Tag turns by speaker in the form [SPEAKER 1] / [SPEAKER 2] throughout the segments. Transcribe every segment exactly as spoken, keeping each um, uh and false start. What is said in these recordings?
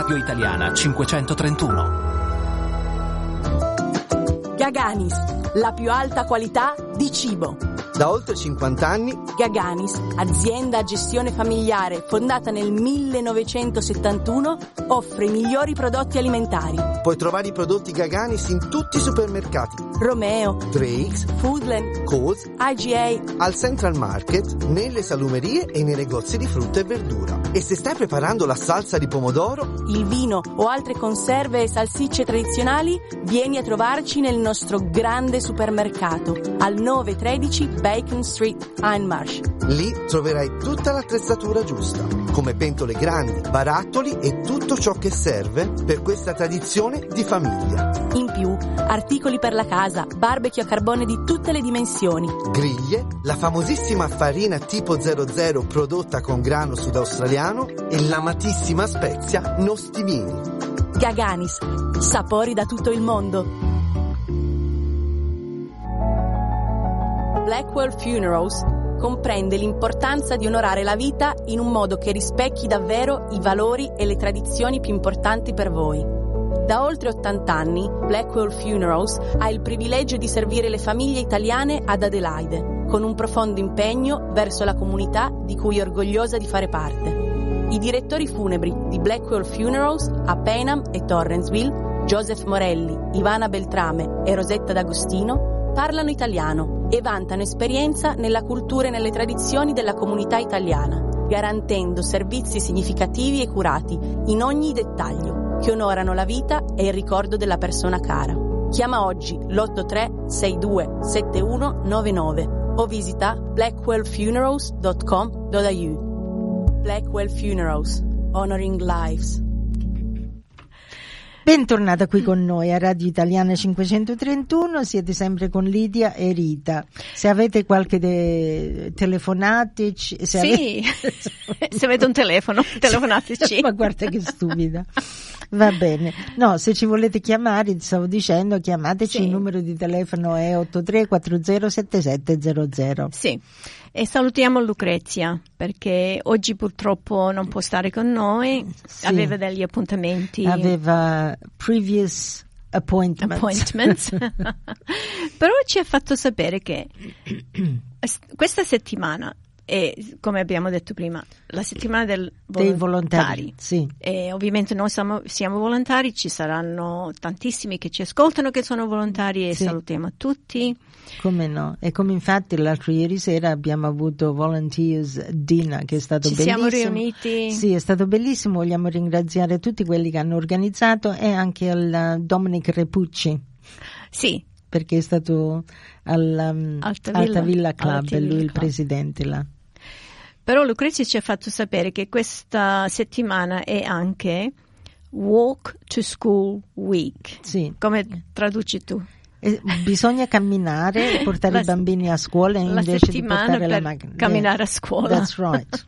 [SPEAKER 1] Radio Italiana cinquecentotrentuno.
[SPEAKER 2] Gaganis, la più alta qualità di cibo.
[SPEAKER 3] Da oltre cinquanta anni
[SPEAKER 2] Gaganis, azienda a gestione familiare fondata nel millenovecentosettantuno, offre i migliori prodotti alimentari.
[SPEAKER 3] puoi trovare i prodotti Gaganis in tutti i supermercati:
[SPEAKER 2] Romeo,
[SPEAKER 3] Drake's,
[SPEAKER 2] Foodland,
[SPEAKER 3] Coles,
[SPEAKER 2] I G A,
[SPEAKER 3] al Central Market, nelle salumerie e nei negozi di frutta e verdura. E se stai preparando la salsa di pomodoro,
[SPEAKER 2] il vino o altre conserve e salsicce tradizionali, vieni a trovarci nel nostro grande supermercato al nove tredici Bacon Street, Hindmarsh.
[SPEAKER 3] lì troverai tutta l'attrezzatura giusta, come pentole grandi, barattoli e tutto ciò che serve per questa tradizione di famiglia.
[SPEAKER 2] In più, articoli per la casa, barbecue a carbone di tutte le dimensioni,
[SPEAKER 3] Griglie, la famosissima farina tipo zero zero prodotta con grano sudaustraliano e l'amatissima spezia nostimini.
[SPEAKER 2] Gaganis, sapori da tutto il mondo. Blackwell Funerals comprende l'importanza di onorare la vita in un modo che rispecchi davvero i valori e le tradizioni più importanti per voi. Da oltre ottanta anni, Blackwell Funerals ha il privilegio di servire le famiglie italiane ad Adelaide, con un profondo impegno verso la comunità di cui è orgogliosa di fare parte. I direttori funebri di Blackwell Funerals a Payneham e Torrensville, Joseph Morelli, Ivana Beltrame e Rosetta D'Agostino, parlano italiano e vantano esperienza nella cultura e nelle tradizioni della comunità italiana, garantendo servizi significativi e curati in ogni dettaglio, che onorano la vita e il ricordo della persona cara. Chiama oggi l'otto tre sei due sette uno nove nove o visita blackwell funerals dot com dot a u. Blackwell Funerals, honoring lives.
[SPEAKER 4] Bentornata qui con noi a Radio Italiana cinquecentotrentuno, siete sempre con Lidia e Rita. Se avete qualche de- telefonateci, se
[SPEAKER 5] sì, avete... se avete un telefono, telefonateci.
[SPEAKER 4] Ma guarda che stupida. Va bene. No, se ci volete chiamare, stavo dicendo, chiamateci, sì. Il numero di telefono è otto tre quattro zero sette sette zero zero.
[SPEAKER 5] Sì. E salutiamo Lucrezia, perché oggi purtroppo non può stare con noi, sì. Aveva degli appuntamenti.
[SPEAKER 4] Aveva previous appointments. appointments.
[SPEAKER 5] Però ci ha fatto sapere che questa settimana, e come abbiamo detto prima, la settimana del volontari,
[SPEAKER 4] dei volontari, sì.
[SPEAKER 5] E ovviamente noi siamo, siamo volontari, ci saranno tantissimi che ci ascoltano che sono volontari e sì. Salutiamo a tutti.
[SPEAKER 4] Come no? E come infatti l'altro ieri sera abbiamo avuto Volunteers Dinner, che è stato
[SPEAKER 5] ci
[SPEAKER 4] bellissimo.
[SPEAKER 5] Ci siamo riuniti.
[SPEAKER 4] Sì, è stato bellissimo. Vogliamo ringraziare tutti quelli che hanno organizzato e anche al Dominic Repucci.
[SPEAKER 5] Sì.
[SPEAKER 4] Perché è stato al um,
[SPEAKER 5] Altavilla,
[SPEAKER 4] Altavilla Club,
[SPEAKER 5] Altavilla
[SPEAKER 4] e lui
[SPEAKER 5] Club.
[SPEAKER 4] Il presidente là.
[SPEAKER 5] Però Lucrezia ci ha fatto sapere che questa settimana è anche Walk to School Week.
[SPEAKER 4] Sì.
[SPEAKER 5] Come traduci tu?
[SPEAKER 4] E bisogna camminare e portare
[SPEAKER 5] la,
[SPEAKER 4] i bambini a scuola invece di portare la macchina.
[SPEAKER 5] Camminare
[SPEAKER 4] yeah.
[SPEAKER 5] a scuola.
[SPEAKER 4] That's right.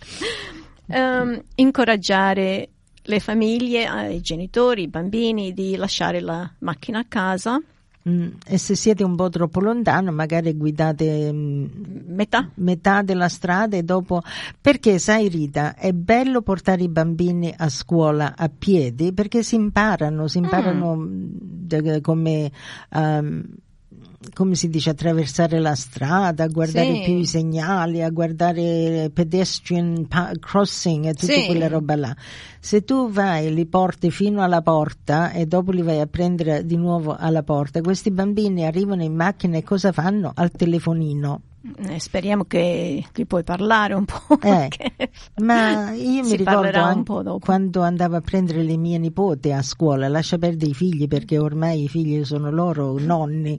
[SPEAKER 5] um, incoraggiare le famiglie, i genitori, i bambini di lasciare la macchina a casa.
[SPEAKER 4] Mm, e se siete un po' troppo lontano, magari guidate
[SPEAKER 5] metà.
[SPEAKER 4] metà della strada e dopo, perché sai Rita, è bello portare i bambini a scuola a piedi perché si imparano, si imparano mm. come um, come si dice, attraversare la strada, a guardare
[SPEAKER 5] sì.
[SPEAKER 4] più i segnali, a guardare pedestrian crossing e tutte
[SPEAKER 5] sì.
[SPEAKER 4] quelle roba là. Se tu vai e li porti fino alla porta e dopo li vai a prendere di nuovo alla porta, questi bambini arrivano in macchina e cosa fanno? Al telefonino.
[SPEAKER 5] Eh, speriamo che gli puoi parlare un po'.
[SPEAKER 4] Eh, ma io mi ricordo anche quando andavo a prendere le mie nipoti a scuola, lascia perdere i figli perché ormai i figli sono loro nonni.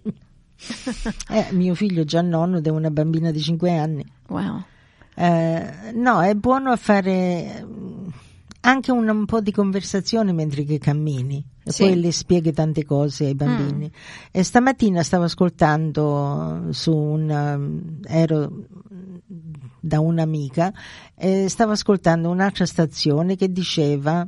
[SPEAKER 4] Eh, mio figlio già nonno di una bambina di cinque anni.
[SPEAKER 5] Wow.
[SPEAKER 4] Eh, no, è buono fare anche un, un po' di conversazione mentre che cammini, sì. Poi le spieghi tante cose ai bambini. Mm. E stamattina stavo ascoltando su un ero da un'amica e stavo ascoltando un'altra stazione che diceva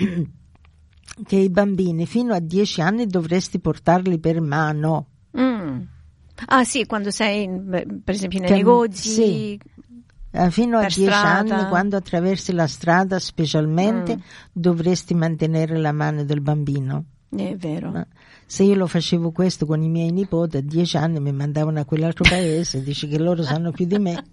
[SPEAKER 4] che i bambini fino a dieci anni dovresti portarli per mano.
[SPEAKER 5] Mm. Ah sì, quando sei per esempio nei
[SPEAKER 4] che,
[SPEAKER 5] negozi.
[SPEAKER 4] Sì. Eh, fino a
[SPEAKER 5] per
[SPEAKER 4] dieci
[SPEAKER 5] strada.
[SPEAKER 4] anni, quando attraversi la strada specialmente,
[SPEAKER 5] Mm.
[SPEAKER 4] dovresti mantenere la mano del bambino.
[SPEAKER 5] È vero.
[SPEAKER 4] Ma se io lo facevo questo con i miei nipoti, a dieci anni mi mandavano a quell'altro paese, dici che loro sanno più di me.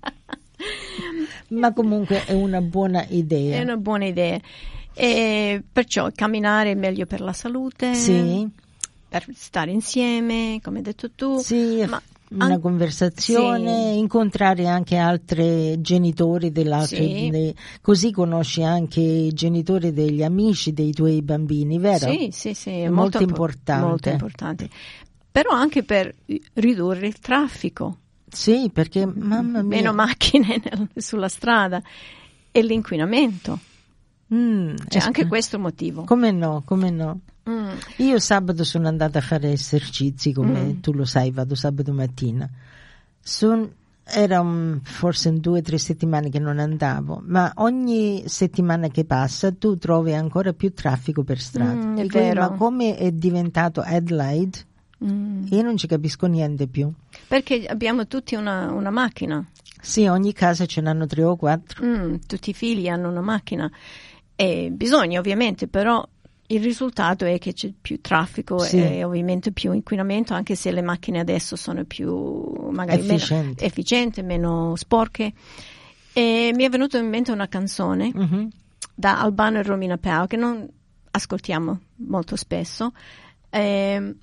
[SPEAKER 4] Ma comunque è una buona idea.
[SPEAKER 5] È una buona idea. E perciò camminare è meglio per la salute,
[SPEAKER 4] Sì.
[SPEAKER 5] per stare insieme, come hai detto tu.
[SPEAKER 4] Sì,
[SPEAKER 5] ma
[SPEAKER 4] una
[SPEAKER 5] an-
[SPEAKER 4] conversazione,
[SPEAKER 5] sì.
[SPEAKER 4] incontrare anche altri genitori dell'altro,
[SPEAKER 5] Sì.
[SPEAKER 4] de- così conosci anche i genitori degli amici dei tuoi bambini, vero?
[SPEAKER 5] Sì, sì, sì, è,
[SPEAKER 4] È
[SPEAKER 5] molto,
[SPEAKER 4] molto importante.
[SPEAKER 5] Molto importante. Però anche per ridurre il traffico.
[SPEAKER 4] Sì, perché mamma mia.
[SPEAKER 5] Meno macchine nel- sulla strada e l'inquinamento.
[SPEAKER 4] Mm,
[SPEAKER 5] C'è
[SPEAKER 4] es-
[SPEAKER 5] anche questo motivo.
[SPEAKER 4] Come no, come no.
[SPEAKER 5] Mm.
[SPEAKER 4] Io sabato sono andata a fare esercizi, come
[SPEAKER 5] Mm.
[SPEAKER 4] tu lo sai, vado sabato mattina. Son- era un- forse in due o tre settimane che non andavo, ma ogni settimana che passa tu trovi ancora più traffico per strada.
[SPEAKER 5] Mm, è
[SPEAKER 4] Dico,
[SPEAKER 5] vero.
[SPEAKER 4] ma come è diventato Adelaide?
[SPEAKER 5] Mm.
[SPEAKER 4] Io non ci capisco niente più.
[SPEAKER 5] Perché abbiamo tutti una, una macchina.
[SPEAKER 4] Sì, ogni casa ce n'hanno tre o quattro.
[SPEAKER 5] Mm, tutti i figli hanno una macchina. E bisogna ovviamente, però il risultato è che c'è più traffico
[SPEAKER 4] Sì.
[SPEAKER 5] e ovviamente più inquinamento, anche se le macchine adesso sono più magari
[SPEAKER 4] Efficienti.
[SPEAKER 5] meno efficienti, meno sporche. E mi è venuta in mente una canzone
[SPEAKER 4] Mhm.
[SPEAKER 5] da Albano e Romina Pau che non ascoltiamo molto spesso, e,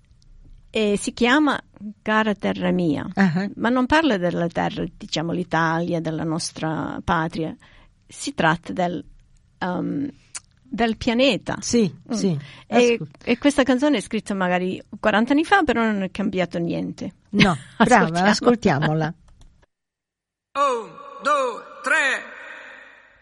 [SPEAKER 5] e si chiama Cara terra mia,
[SPEAKER 4] Ah,
[SPEAKER 5] ma non parla della terra, diciamo l'Italia, della nostra patria, si tratta del, um, del pianeta.
[SPEAKER 4] Sì,
[SPEAKER 5] Mm.
[SPEAKER 4] sì.
[SPEAKER 5] E,
[SPEAKER 4] Ascolta.
[SPEAKER 5] e questa canzone è scritta magari quaranta anni fa, però non è cambiato niente.
[SPEAKER 4] No, brava,
[SPEAKER 5] Ascoltiamo.
[SPEAKER 4] ascoltiamola.
[SPEAKER 6] Un, due, tre.